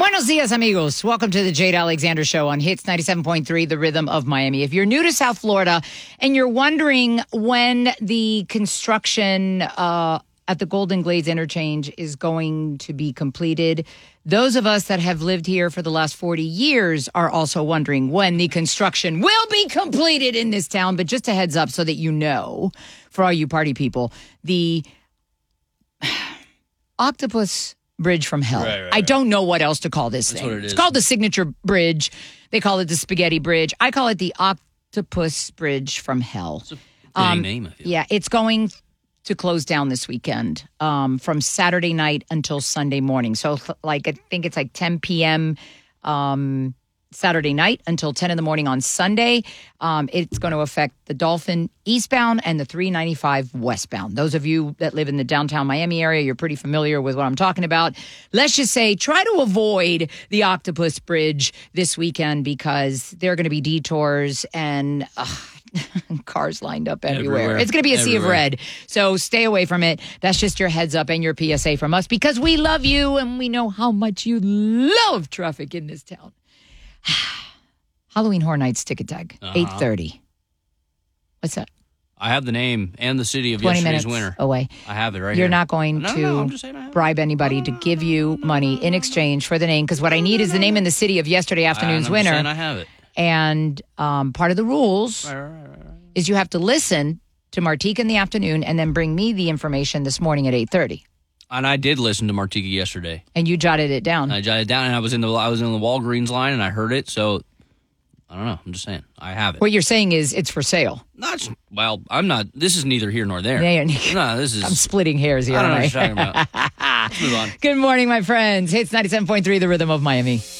Buenos dias, amigos. Welcome to the Jade Alexander Show on Hits 97.3, The Rhythm of Miami. If you're new to South Florida and you're wondering when the construction at the Golden Glades interchange is going to be completed, those of us that have lived here for the last 40 years are also wondering when the construction will be completed in this town. But just a heads up so that you know, for all you party people, the Octopus Bridge from Hell. Right. I don't know what else to call this That's thing. what it is. It's called the Signature Bridge. They call it the Spaghetti Bridge. I call it the Octopus Bridge from Hell. It's a fitting name, I feel. Yeah, it's going to close down this weekend from Saturday night until Sunday morning. So, I think it's 10 p.m. Saturday night until 10 in the morning on Sunday. It's going to affect the Dolphin eastbound and the 395 westbound. Those of you that live in the downtown Miami area, you're pretty familiar with what I'm talking about. Let's just say try to avoid the Octopus Bridge this weekend because there are going to be detours and cars lined up everywhere. It's going to be a sea of red. So stay away from it. That's just your heads up and your PSA from us because we love you and we know how much you love traffic in this town. Halloween Horror Nights ticket tag, 8:30. What's that? I have the name and the city of 20 yesterday's minutes winner. away. I have it right You're here. not going I'm just saying I have it. bribe anybody to give you money in exchange for the name because what I need is the name and the city of yesterday afternoon's I'm winner. just saying I have it. And part of the rules is you have to listen to Martika in the afternoon and then bring me the information this morning at 8:30. And I did listen to Martika yesterday. And you jotted it down. I jotted it down, and I was in the Walgreens line, and I heard it. So I don't know. I'm just saying I have it. What you're saying is it's for sale. I'm not. This is neither here nor there. Yeah, No, this is. I'm splitting hairs here. I don't know aren't what you're talking about. Let's move on. Good morning, my friends. Hits 97.3, The Rhythm of Miami.